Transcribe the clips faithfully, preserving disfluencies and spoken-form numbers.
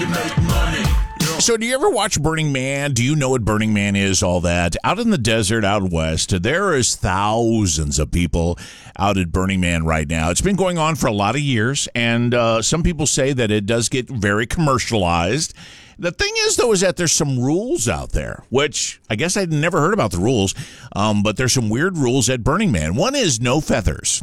make money. So do you ever watch Burning Man? Do you know what Burning Man is, all that? Out in the desert out west, there is thousands of people out at Burning Man right now. It's been going on for a lot of years, and uh, some people say that it does get very commercialized. The thing is, though, is that there's some rules out there, which I guess I'd never heard about the rules, um, but there's some weird rules at Burning Man. One is no feathers.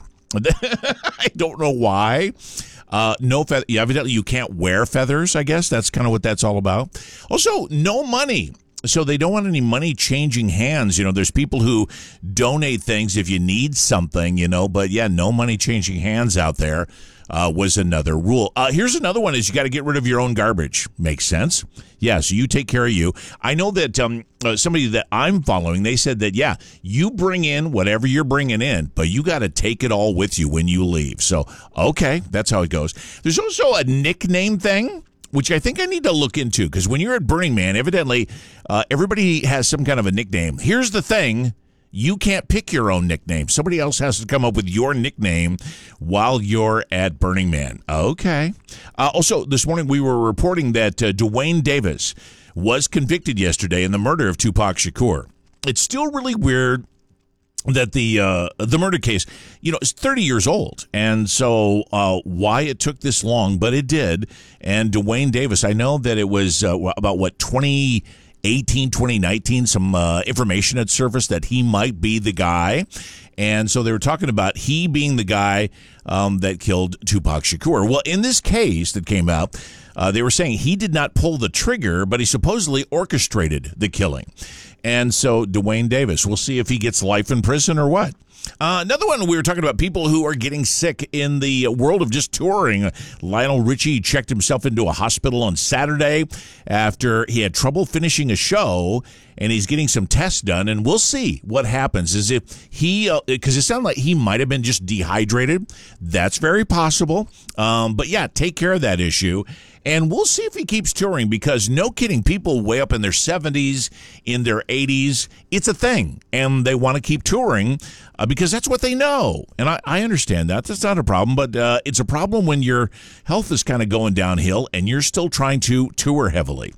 I don't know why. Uh, no feather. Yeah, evidently you can't wear feathers, I guess. That's kind of what that's all about. Also, no money. So they don't want any money changing hands. You know, there's people who donate things if you need something, you know, but yeah, no money changing hands out there uh, was another rule. Uh, here's another one is you got to get rid of your own garbage. Makes sense. Yeah, so you take care of you. I know that um, uh, somebody that I'm following, they said that, yeah, you bring in whatever you're bringing in, but you got to take it all with you when you leave. So, okay, that's how it goes. There's also a nickname thing, which I think I need to look into, because when you're at Burning Man, evidently uh, everybody has some kind of a nickname. Here's the thing. You can't pick your own nickname. Somebody else has to come up with your nickname while you're at Burning Man. Okay. Uh, also, this morning we were reporting that uh, Duane Davis was convicted yesterday in the murder of Tupac Shakur. It's still really weird that the uh, the murder case, you know, is thirty years old. And so uh, why it took this long, but it did. And Duane Davis, I know that it was uh, about, what, twenty eighteen, twenty nineteen, some uh, information had surfaced that he might be the guy. And so they were talking about he being the guy um, that killed Tupac Shakur. Well, in this case that came out, uh, they were saying he did not pull the trigger, but he supposedly orchestrated the killing. And so Duane Davis, we'll see if he gets life in prison or what. Uh, another one, we were talking about people who are getting sick in the world of just touring. Lionel Richie checked himself into a hospital on Saturday after he had trouble finishing a show, and he's getting some tests done, and we'll see what happens. Is if he, because uh, it sounded like he might have been just dehydrated. That's very possible. Um, but yeah, take care of that issue. And we'll see if he keeps touring, because no kidding, people way up in their seventies, in their eighties, it's a thing. And they want to keep touring uh, because that's what they know. And I, I understand that. That's not a problem. But uh, it's a problem when your health is kind of going downhill and you're still trying to tour heavily.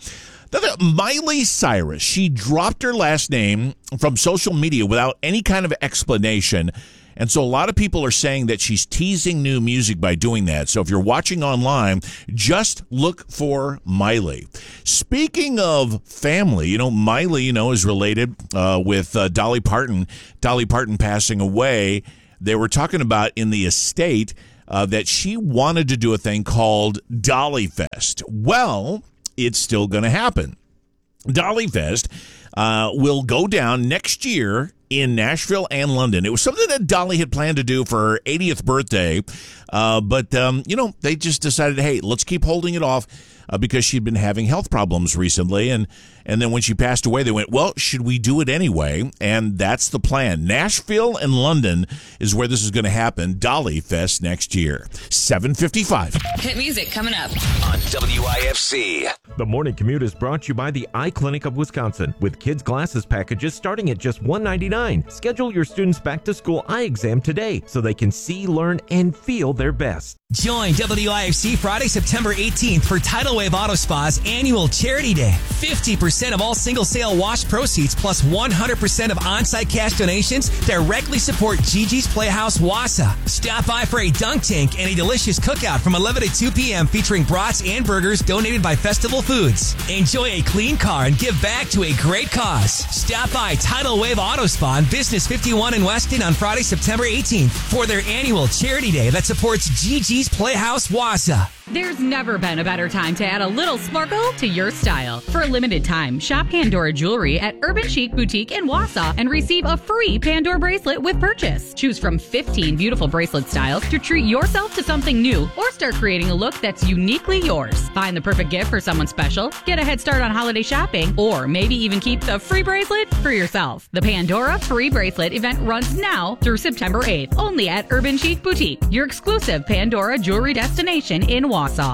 Miley Cyrus, she dropped her last name from social media without any kind of explanation. And so a lot of people are saying that she's teasing new music by doing that. So if you're watching online, just look for Miley. Speaking of family, you know, Miley, you know, is related uh, with uh, Dolly Parton. Dolly Parton passing away. They were talking about in the estate uh, that she wanted to do a thing called Dolly Fest. Well, it's still going to happen. Dolly Fest uh, will go down next year in Nashville and London. It was something that Dolly had planned to do for her eightieth birthday, uh, but, um, you know, they just decided, hey, let's keep holding it off uh, because she'd been having health problems recently, and and then when she passed away, they went, well, should we do it anyway? And that's the plan. Nashville and London is where this is going to happen. Dolly Fest next year. seven fifty-five. Hit music coming up on W I F C. The Morning Commute is brought to you by the Eye Clinic of Wisconsin, with kids' glasses packages starting at just one dollar and ninety-nine cents. Schedule your students' back-to-school eye exam today so they can see, learn, and feel their best. Join W I F C Friday, September eighteenth for Tidal Wave Auto Spa's annual Charity Day. fifty percent of all single sale wash proceeds plus one hundred percent of on-site cash donations directly support Gigi's Playhouse Wausau. Stop by for a dunk tank and a delicious cookout from eleven to two p.m. featuring brats and burgers donated by Festival Foods. Enjoy a clean car and give back to a great cause. Stop by Tidal Wave Auto Spa on Business fifty-one in Weston on Friday, September eighteenth for their annual Charity Day that supports Gigi's Playhouse Wausau. There's never been a better time to add a little sparkle to your style. For a limited time, shop Pandora Jewelry at Urban Chic Boutique in Wausau and receive a free Pandora bracelet with purchase. Choose from fifteen beautiful bracelet styles to treat yourself to something new or start creating a look that's uniquely yours. Find the perfect gift for someone special, get a head start on holiday shopping, or maybe even keep the free bracelet for yourself. The Pandora Free Bracelet event runs now through September eighth, only at Urban Chic Boutique, your exclusive Pandora jewelry destination in Wausau.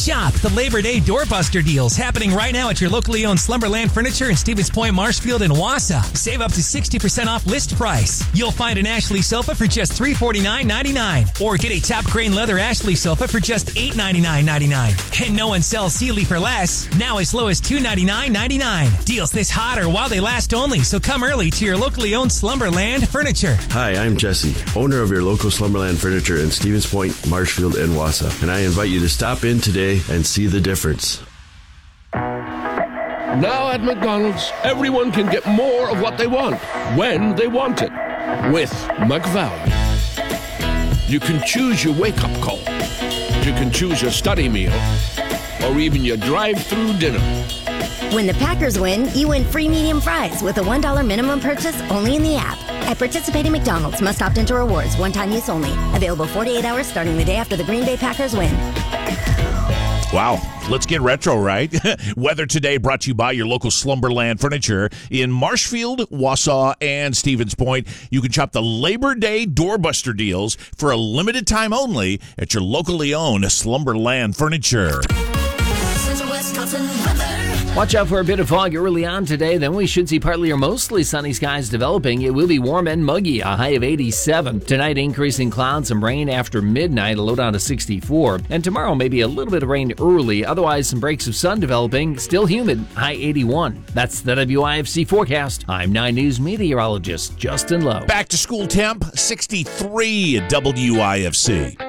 Shop the Labor Day Doorbuster deals happening right now at your locally owned Slumberland Furniture in Stevens Point, Marshfield, and Wausau. Save up to sixty percent off list price. You'll find an Ashley sofa for just three hundred forty-nine dollars and ninety-nine cents. Or get a top crane leather Ashley sofa for just eight hundred ninety-nine dollars and ninety-nine cents. And no one sells Sealy for less, now as low as two hundred ninety-nine dollars and ninety-nine cents. Deals this hot are while they last only, so come early to your locally owned Slumberland Furniture. Hi, I'm Jesse, owner of your local Slumberland Furniture in Stevens Point, Marshfield, and Wausau. And I invite you to stop in today and see the difference. Now at McDonald's, everyone can get more of what they want, when they want it, with McValue. You can choose your wake-up call. You can choose your study meal, or even your drive-through dinner. When the Packers win, you win free medium fries with a one dollar minimum purchase only in the app. At participating McDonald's, must opt into rewards, one-time use only. Available forty-eight hours starting the day after the Green Bay Packers win. Wow. Let's get retro, right? Weather today brought to you by your local Slumberland Furniture in Marshfield, Wausau, and Stevens Point. You can shop the Labor Day Doorbuster deals for a limited time only at your locally owned Slumberland Furniture. Watch out for a bit of fog early on today, then we should see partly or mostly sunny skies developing. It will be warm and muggy, a high of eighty-seven. Tonight, increasing clouds, some rain after midnight, a low down to sixty-four. And tomorrow, maybe a little bit of rain early, otherwise some breaks of sun developing, still humid, high eighty-one. That's the W I F C forecast. I'm nine News meteorologist Justin Lowe. Back to school temp, sixty-three at W I F C.